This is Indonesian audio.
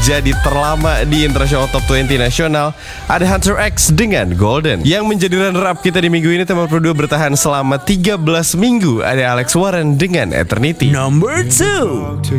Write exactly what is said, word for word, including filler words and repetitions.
menjadi terlama di International Top dua puluh nasional, ada Hunter X dengan Golden. Yang menjadi runner up kita di minggu ini, nomor dua bertahan selama tiga belas minggu, ada Alex Warren dengan Eternity. Number two.